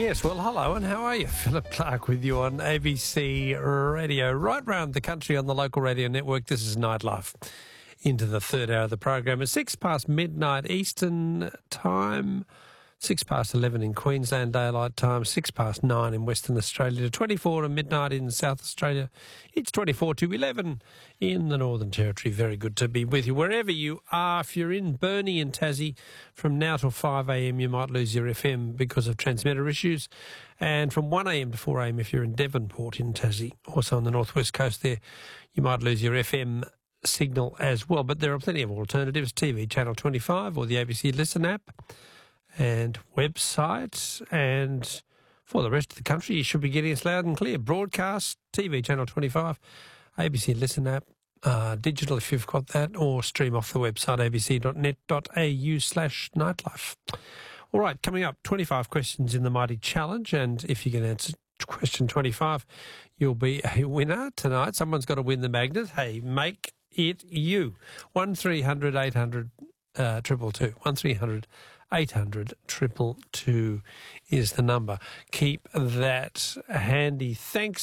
Yes, well, hello and how are you? Philip Clark with you on ABC Radio, right round the country on the local radio network. This is Nightlife. Into the third hour of the program. It's 6 past midnight Eastern time, 6 past 11 in Queensland Daylight Time, 6 past 9 in Western Australia, 24 to midnight in South Australia. It's 24 to 11 in the Northern Territory. Very good to be with you. Wherever you are, if you're in Burnie and Tassie, from now till 5 a.m. you might lose your FM because of transmitter issues. And from 1 a.m. to 4 a.m. if you're in Devonport in Tassie, also on the northwest coast there, you might lose your FM signal as well. But there are plenty of alternatives: TV Channel 25 or the ABC Listen app and website. And for the rest of the country, you should be getting us loud and clear. Broadcast, TV Channel 25, ABC Listen app, digital if you've got that, or stream off the website abc.net.au/nightlife. All right, coming up, 25 questions in the Mighty Challenge, and if you can answer question 25, you'll be a winner tonight. Someone's got to win the magnet. Hey, make it you. 1300 800 222. 1300 800 222 is the number. Keep that handy. Thanks